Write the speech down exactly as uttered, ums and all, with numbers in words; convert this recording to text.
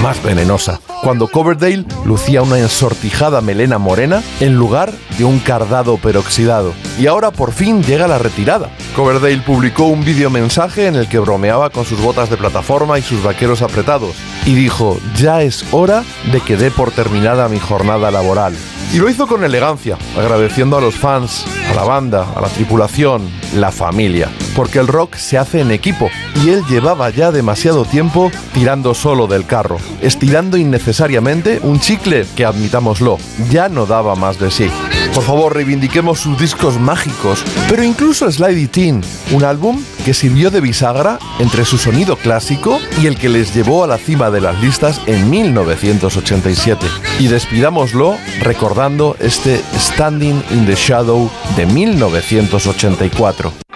más venenosa, cuando Coverdale lucía una ensortijada melena morena en lugar de un cardado peroxidado. Y ahora por fin llega la retirada. Coverdale publicó un videomensaje en el que bromeaba con sus botas de plataforma y sus vaqueros apretados, y dijo: ya es hora de que dé por terminada mi jornada laboral. Y lo hizo con elegancia, agradeciendo a los fans, a la banda, a la tripulación, la familia, porque el rock se hace en equipo, y él llevaba ya demasiado tiempo tirando solo del carro, estirando innecesariamente un chicle que, admitámoslo, ya no daba más de sí. Por favor, reivindiquemos sus discos mágicos, pero incluso Slide It In, un álbum que sirvió de bisagra entre su sonido clásico y el que les llevó a la cima de las listas en mil novecientos ochenta y siete. Y despidámoslo recordando este Standing in the Shadow de mil novecientos ochenta y cuatro.